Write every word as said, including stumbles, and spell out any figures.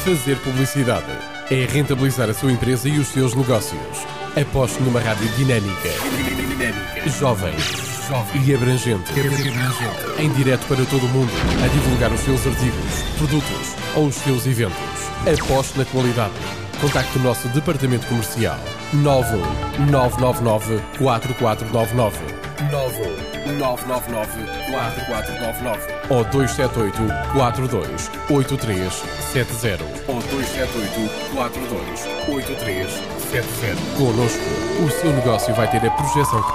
fazer publicidade. É rentabilizar a sua empresa e os seus negócios. Aposte numa rádio dinâmica, jovem, jovem e abrangente, em direto para todo o mundo, a divulgar os seus artigos, produtos ou os seus eventos. Aposte na qualidade. Contacte o nosso departamento comercial nove um nove nove nove quatro quatro nove nove nove um nove nove nove quatro quatro nove nove ou dois sete oito quatro dois oito três sete zero ou dois sete oito quatro dois oito três sete zero. Connosco, o seu negócio vai ter a projeção que